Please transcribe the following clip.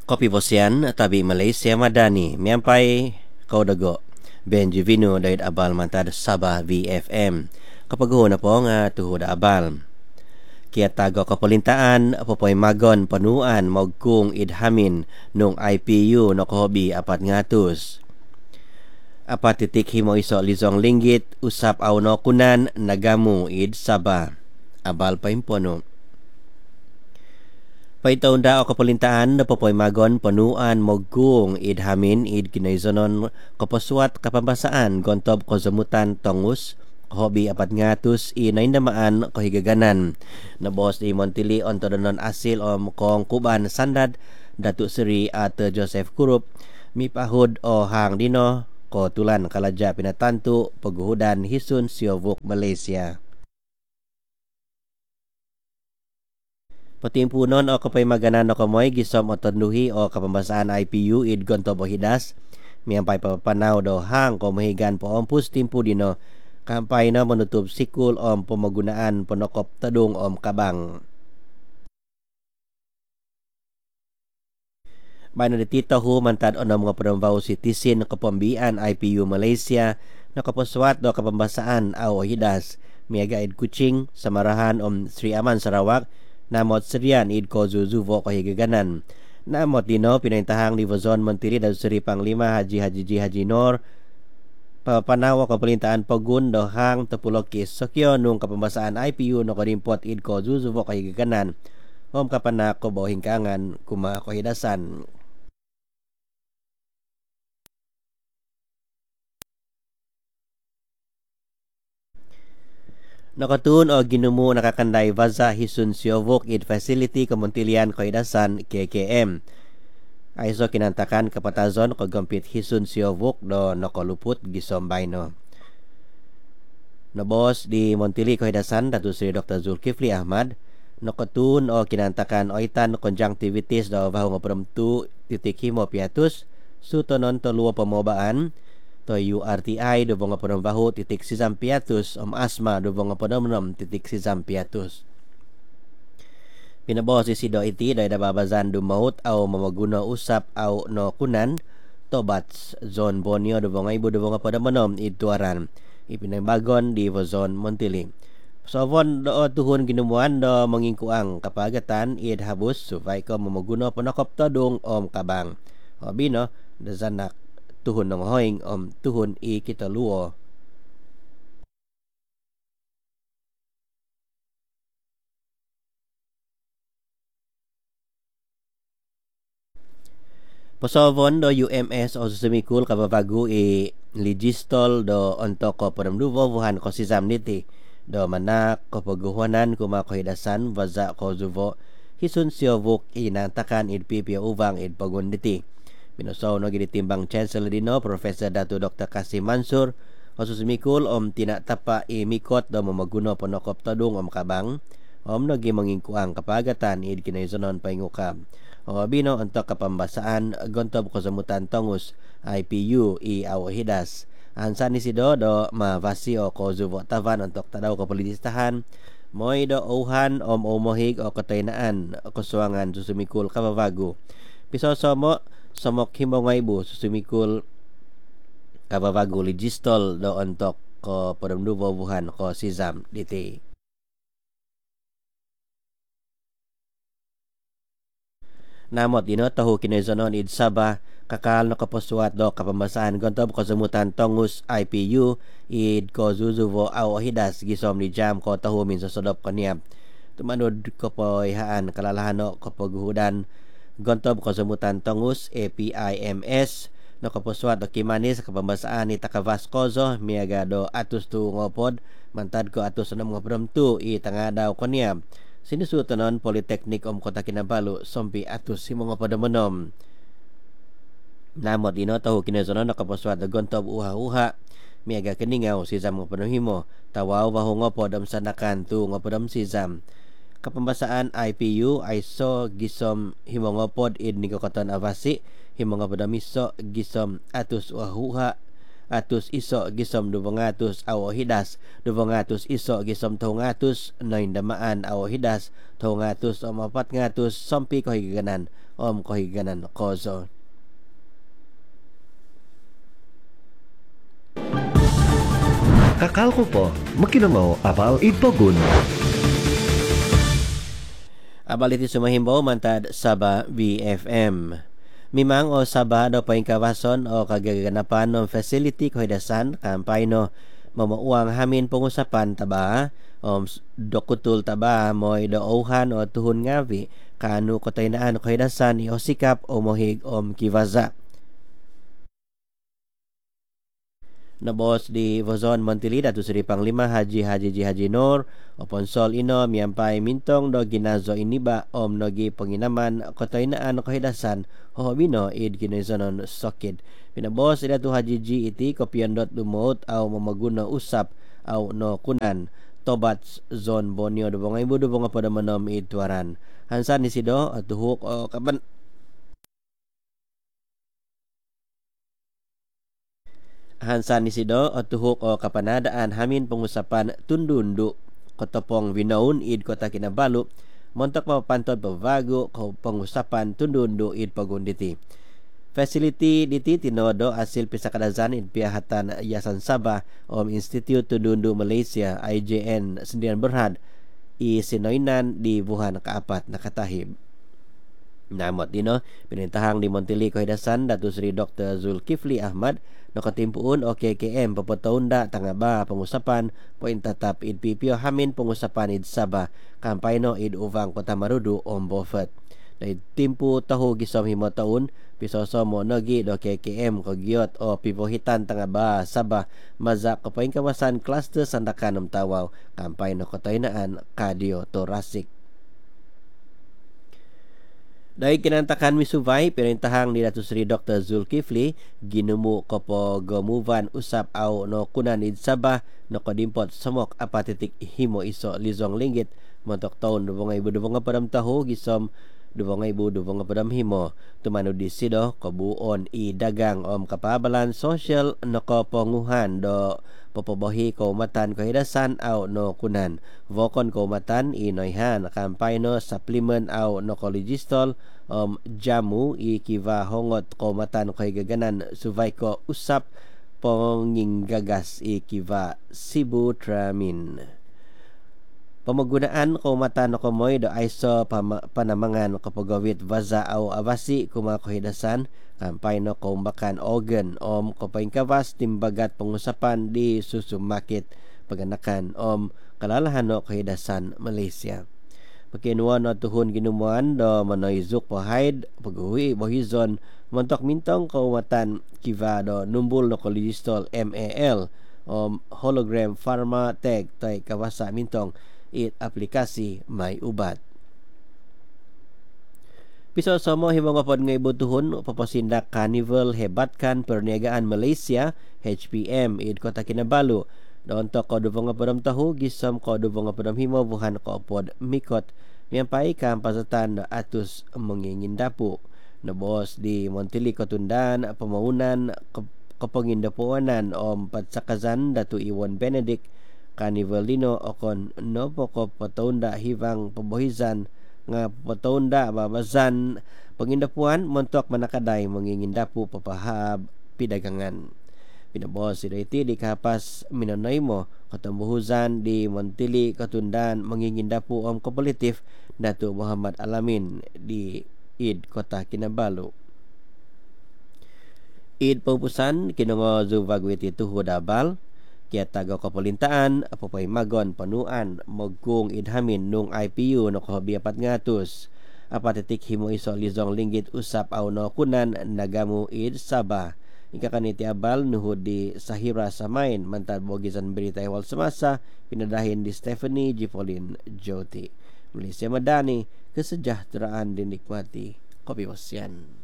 Kopi Bosian, tabi Malaysia Madani, miampai kau dago. Benjivino dari abal mantad Sabah VFM. Kapaguho na po nga tuhod abal. Kia tago kapalintaan, apopoy magon panuan magkung idhamin nung IPU no kahobi apat ngatus. Apat titik himo iso lizong linggit, usap aw no kunan, nagamu id Sabah. Abal pa impono. Paitaw da o kapalintaan na papoy magon panuan mogkung idhamin id kinaizonon kapaswat kapambasaan gontob kozamutan tongus hobi apat ngatus inaindamaan kahigaganan na boss di Montili ontodonon asil o mukong kuban sandad Datuk Seri at Joseph Kurup mipahud o hang dino ko tulan kalaja pinatantu paghuhudan hisun siovuk Malaysia. Patimpunon o kapay maganan o kamoy gisom o tanduhi o kapambasaan IPU id gontob o hidas miyampay papanaw do hang ko mahigan po ompus timpu dino kampay no menutup sikul om pemagunaan penokop tadung om kabang. Baino ditito hu mantad ono mga penambao citizen kapambian IPU Malaysia na kapaswat do kapambasaan o hidas miyaga id Kuching samarahan om Sri Aman Sarawak namot serian id ko zuzuvo kahigaganan. Namot dino pinaintahang ni Vazon Menteri dan Seri Panglima Haji Nor papanawa kapalintaan pagun do hang tepulok kis sokyo nung kapambasaan IPU no karimpot id ko zuzuvo kahigaganan om kapanak ko hingkangan kuma kahidasan. Nakatun o ginumu nakakanday vaza hisun siovok id facility kementilian kaidasan KKM. Aiso kinantakan kapatazon kagampit hisun siovok do nakoluput gisombay no. Nabos di Montili kaidasan Datuk Seri Dr. Zulkifli Ahmad nakatun o kinantakan oitan conjunctivitis do bahong operemtu titik himo piatus sutonon to luwa pemobaan to URTI do bunga penambahu titik sisam piatus asma do bunga penamnom titik sisam piatus. Pinabawas isi do iti do babazan do maut au mamaguna usap au no kunan tobat zon Borneo do bunga ibu do bunga penamnom ituaran ipinambagon di zon Montili. Sovon do tuhun ginumuan do mengingkuang kapagatan id habus supaya ko mamaguna penakop tadung om kabang. Hobi no dazanak tuhun ng hoing tuhun i kita luo. Pasovon do UMS o sumikul kababagu i ligistol do ontoko peramduvo vuhan ko sisam niti do manak ko paguhuanan kumakohidasan vaza ko zuvo hisun siovuk inantakan id pipia uvang id pagunditi. Pinosaw no ginitimbang Chancellor dino Professor Datu Dr. Kasim Mansur osus mikul tina tapa mikot do mamaguno penokop tadung kabang no gimangingkuang kapagatan id kinaizonon paingukam bino untuk kapambasaan gontob kosamutan tongus IPU i awahidas ansan ni sido do mavasio ko zuvo tavan untuk tadaw kapolitistahan moy do uhan omohig o kataynaan kusuangan susumikul kababago pisosomo somok himbongay bu susumikul kababago ligistol do untuk ko padamdubo buhan ko sisam diti. Namot dino tahu kinaizonon id Sabah kakal no kapaswat do kapambasaan gontob ko samutan tongus IPU id ko zuzuvo au hidas gisom ni jam ko tahu min sosodop kaniap tumanod ko poihaan kalalahano ko paghuhudan gontob ko samutan tongus APIMS no kapaswat do kimanis kapambasaan ni Takavascozo miaga do atus tu ngopod mantad ko atus na mga bramtu i tanga daw kaniap sinusutonon Politeknik Kota Kinabalu sompi atus si mga padamanom. Namot ino tahu kinazonon nakapaswat gontob uha-uha miaga keningaw si zam nga panuhimo tawaw baho nga podam sanakan tu nga podam si zam. Kapambasaan IPU ay so gisom himo nga pod id ni katon avasi himo nga podamiso gisom atus uha-uha atus iso gisom 200 awo hidas 200 iso gisom 200 noin damaan awo hidas 200 400 sompi kahiganan kahiganan kozo. Kakal ko po, makinamaw apal ipogun. Abal iti sumahimbaw mantad Saba BFM. Mimang o Saba do paingkawason o kagaganapan ng facility kohidasan kampay no mamauang hamin pengusapan taba dokutul taba moy doohan o tuhun ngavi kanu kotaynaan kohidasan i osikap o mohig kivaza. Nabos di Vozon Montili datu Sri Panglima Haji Nur Oponsol ino miampai mintong do ginazo iniba nogi penginaman kotainaan kohidasan hohobino id ginazonon sokid. Pinabos ida tu Haji G iti kopiandot lumot au mamaguna usap au no kunan tobat zon Bonio do bongay budo bonga pada manom id tuaran. Hansan ni sido tuhuk kapan Hansan ni sido tuhuk kapanadaan hamin pengusapan tundundu kotopong vinaun id kota Kinabalu montok mapantod pavago ko pengusapan tundundu id pagunditi. Facility diti tinodo asil pisakadazan id pihatan Yayasan Sabah Institute Tundundu Malaysia IJN Sendian Berhad i sinoinan di Wuhan kaapat nakatahib. Namot dino pinintahang di Montili Kohidasan Datu Sri Dr. Zulkifli Ahmad nakatimpuun o KKM papataunda tangaba pengusapan poin tatap id PPO hamin pengusapan id Sabah kampay no id uvang Kota Marudu Bofet. Dahil timpu tahu gisom himo taun pisosomo nogi do KKM kogiot o pipohitan tangaba Sabah mazak kapain kawasan cluster sandakan tawaw kampay no kotainaan cardiothoracic. Dahil kinantakan misubay, pinintahang ni Datu Sri Dr. Zulkifli, ginumu kopo gomuvan usap au no kunanid Sabah no kodimpot samok apatitik himo iso lizong linggit montok taon 2020 padam tahu gisom 2020 padam himo tumano di sido kabuon i dagang kapabalan social no koponguhan do popobohi kaumatan kahidasan au no kunan vokon kaumatan i noihan kampay no supplement au no kolegistol jamu i kiva hongot kaumatan kahigaganan suvay ko usap ponginggagas i kiva Sibutramine. Pamagunaan kaumatan no komoy do aiso panamangan kapagawit vaza au avasi kumakohidasan kampay no kaumbakan organ kapain kawas timbagat pengusapan di susumakit paganakan kalalahan no kahidasan Malaysia. Pakinuan no tuhun ginumuan do manoizuk pahaid paghuwi bohizon montok mintong kaumatan kiva do numbul no kolegistol MAL hologram pharma tag tay kawasa mintong it aplikasi may ubat. Piso somo himong apod nga ibutuhon papasindak Carnival Hebatkan Perniagaan Malaysia HPM id Kota Kinabalu doon to kodubong apodam tahu gisom kodubong apodam himo buhan ko apod mikot miyampay kampasatan na atus mangingindapu na boss di Montili Kotundan pamaunan kapangindapuanan patsakazan Datu Iwan Benedict Carnivalino okon no poko pataunda hivang pabohizan nga pataunda babazan pangindapuan montok manakaday mangingindapu papahab pidagangan. Pinabos sila iti di kapas minanoy mo katambuhuzan di Montili Katundan mangingindapu kompetitif Datu Muhammad Alamin di id Kota Kinabalu. Id paupusan kinungo zuvagwiti tuhudabal kaya taga kapalintaan apapay magon panuan magkung idhamin nung IPU no kahabi 400 apatitik himo iso lizong linggit usap au no kunan nagamu id Sabah ikakaniti abal nuhud di Sahira Samain mantad bogisan berita iwal semasa pinadahin di Stephanie Jipolin Joti Malaysia Madani kesejahteraan dinikmati kopi wasyan.